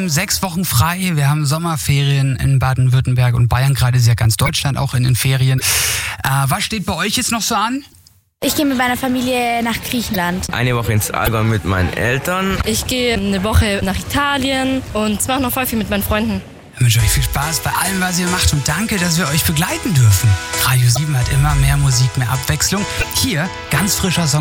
haben 6 Wochen frei, wir haben Sommerferien in Baden-Württemberg und Bayern, gerade ist ja ganz Deutschland auch in den Ferien. Was steht bei euch jetzt noch so an? Ich gehe mit meiner Familie nach Griechenland. Eine Woche ins Allgäu mit meinen Eltern. Ich gehe eine Woche nach Italien und mache noch voll viel mit meinen Freunden. Ich wünsche euch viel Spaß bei allem, was ihr macht und danke, dass wir euch begleiten dürfen. Radio 7 hat immer mehr Musik, mehr Abwechslung. Hier ganz frischer Song.